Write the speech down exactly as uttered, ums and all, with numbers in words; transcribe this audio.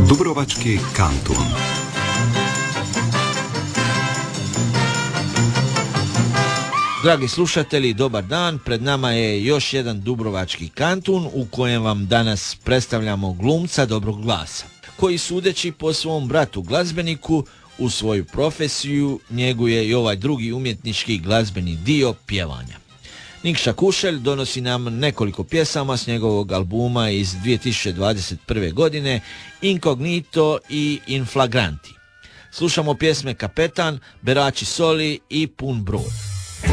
Dubrovački kantun. Dragi slušatelji, dobar dan. Pred nama je još jedan Dubrovački kantun u kojem vam danas predstavljamo glumca dobrog glasa, koji sudeći po svom bratu glazbeniku u svoju profesiju njeguje i ovaj drugi umjetnički glazbeni dio pjevanja. Nikša Kušelj donosi nam nekoliko pjesama s njegovog albuma iz dvije tisuće dvadeset prve. godine Incognito i In Flagranti. Slušamo pjesme Kapetan, Berači soli i Pun brod.